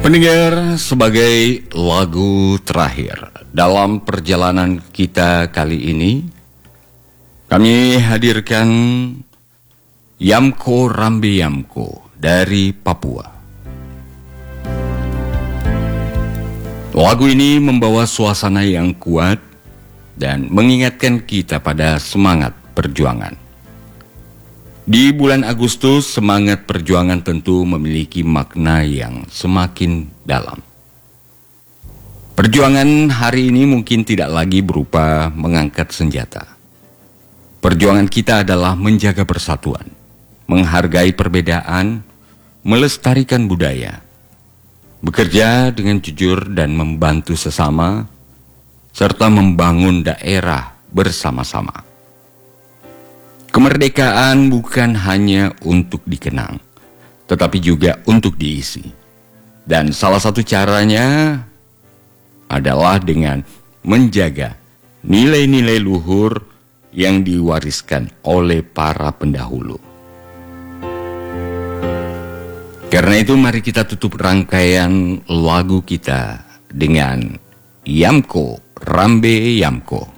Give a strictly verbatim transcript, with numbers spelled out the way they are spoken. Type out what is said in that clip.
Pendengar, sebagai lagu terakhir dalam perjalanan kita kali ini, kami hadirkan Yamko Rambe Yamko dari Papua. Lagu ini membawa suasana yang kuat dan mengingatkan kita pada semangat perjuangan. Di bulan Agustus, semangat perjuangan tentu memiliki makna yang semakin dalam. Perjuangan hari ini mungkin tidak lagi berupa mengangkat senjata. Perjuangan kita adalah menjaga persatuan, menghargai perbedaan, melestarikan budaya, bekerja dengan jujur dan membantu sesama, serta membangun daerah bersama-sama. Kemerdekaan bukan hanya untuk dikenang, tetapi juga untuk diisi. Dan salah satu caranya adalah dengan menjaga nilai-nilai luhur yang diwariskan oleh para pendahulu. Karena itu mari kita tutup rangkaian lagu kita dengan Yamko Rambe Yamko.